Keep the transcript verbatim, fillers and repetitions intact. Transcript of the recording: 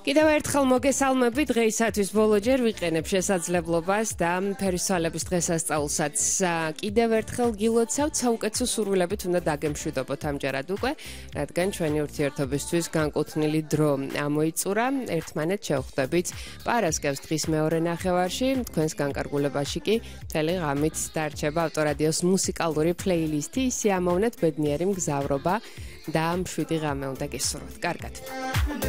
კიდევ ერთხელ მოგესალმებით, დღეისათვის ბოლოჯერ ვიყენებ შესაძლებლობას და ფერისცვალების დღესასწაულსაც კიდევ ერთხელ გილოცავთ, საუკეთესო სურვილებით უნდა დაგემშვიდობოთ ამჯერად უკვე, რადგან ჩვენი ურთიერთობისთვის განკუთვნილი დრო ამოიწურა, ერთმანეთს შევხვდებით პარასკევს დღის მეორე ნახევარში, თქვენს განკარგულებაში კი მთელი ღამით დარჩება ავტორადიოს მუსიკალური პლეილისტი, ისე ამოვნეთ ბედნიერი მგზავრობა და მშვიდი ღამე უნდა გესურვოთ. კარგად.